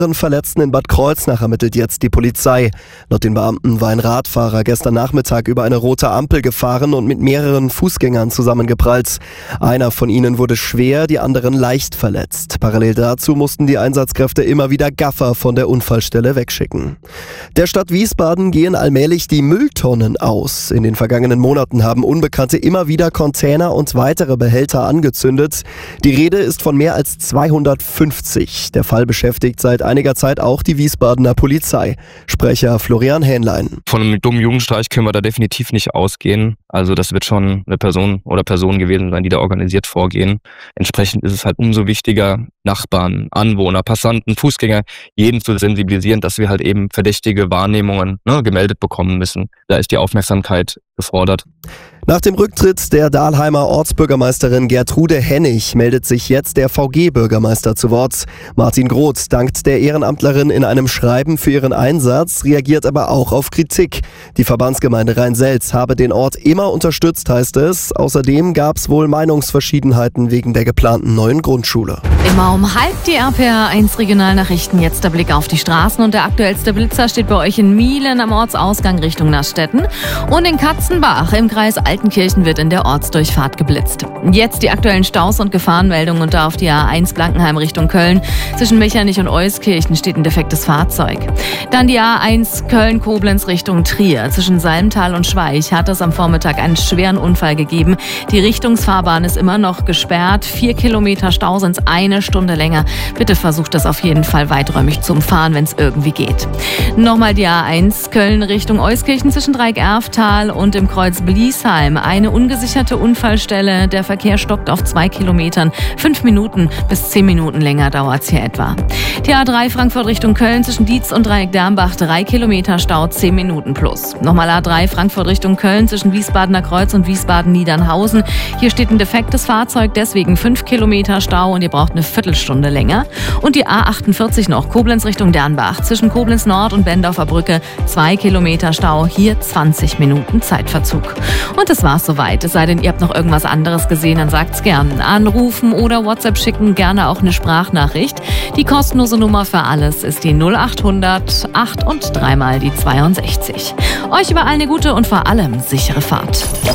Verletzten in Bad Kreuznach ermittelt jetzt die Polizei. Laut den Beamten war ein Radfahrer gestern Nachmittag über eine rote Ampel gefahren und mit mehreren Fußgängern zusammengeprallt. Einer von ihnen wurde schwer, die anderen leicht verletzt. Parallel dazu mussten die Einsatzkräfte immer wieder Gaffer von der Unfallstelle wegschicken. Der Stadt Wiesbaden gehen allmählich die Mülltonnen aus. In den vergangenen Monaten haben Unbekannte immer wieder Container und weitere Behälter angezündet. Die Rede ist von mehr als 250. Der Fall beschäftigt seit einiger Zeit auch die Wiesbadener Polizei. Sprecher Florian Hähnlein. Von einem dummen Jugendstreich können wir da definitiv nicht ausgehen. Also das wird schon eine Person oder Personen gewesen sein, die da organisiert vorgehen. Entsprechend ist es halt umso wichtiger, Nachbarn, Anwohner, Passanten, Fußgänger, jeden zu sensibilisieren, dass wir halt eben verdächtige Wahrnehmungen gemeldet bekommen müssen. Da ist die Aufmerksamkeit gefordert. Nach dem Rücktritt der Dahlheimer Ortsbürgermeisterin Gertrude Hennig meldet sich jetzt der VG-Bürgermeister zu Wort. Martin Groth dankt der Ehrenamtlerin in einem Schreiben für ihren Einsatz, reagiert aber auch auf Kritik. Die Verbandsgemeinde Rhein-Selz habe den Ort immer unterstützt, heißt es. Außerdem gab es wohl Meinungsverschiedenheiten wegen der geplanten neuen Grundschule. Immer um halb die RPA 1 Regionalnachrichten. Jetzt der Blick auf die Straßen und der aktuellste Blitzer steht bei euch in Mielen am Ortsausgang Richtung Nastetten und in Katzenbach im Kreis Altenkirchen wird in der Ortsdurchfahrt geblitzt. Jetzt die aktuellen Staus und Gefahrenmeldungen und da auf die A1 Blankenheim Richtung Köln. Zwischen Mechernich und Euskirchen steht ein defektes Fahrzeug. Dann die A1 Köln-Koblenz Richtung Trier. Zwischen Salmtal und Schweich hat es am Vormittag einen schweren Unfall gegeben. Die Richtungsfahrbahn ist immer noch gesperrt. 4 Kilometer Stau sind es eine Stunde länger. Bitte versucht das auf jeden Fall weiträumig zu umfahren, wenn es irgendwie geht. Nochmal die A1 Köln Richtung Euskirchen zwischen Dreieck-Erftal und im Kreuz Bliesheim. Eine ungesicherte Unfallstelle. Der Verkehr stockt auf 2 Kilometern. 5 Minuten bis 10 Minuten länger dauert es hier etwa. Die A3 Frankfurt Richtung Köln zwischen Dietz und Dreieck-Dermbach 3 Kilometer Stau, 10 Minuten plus. Nochmal A3 Frankfurt Richtung Köln zwischen Wiesbadener Kreuz und Wiesbaden-Niedernhausen. Hier steht ein defektes Fahrzeug, deswegen 5 Kilometer Stau und ihr braucht eine Viertelstunde länger. Und die A48 noch Koblenz Richtung Dernbach zwischen Koblenz Nord und Bendorfer Brücke 2 Kilometer Stau, hier 20 Minuten Zeitverzug. Und das war's soweit. Es sei denn, ihr habt noch irgendwas anderes gesehen, dann sagt's gern. Anrufen oder WhatsApp schicken, gerne auch eine Sprachnachricht. Die kostenlose Nummer für alles ist die 0800 8 und 3 mal die 62. Euch überall eine gute und vor allem sichere Fahrt.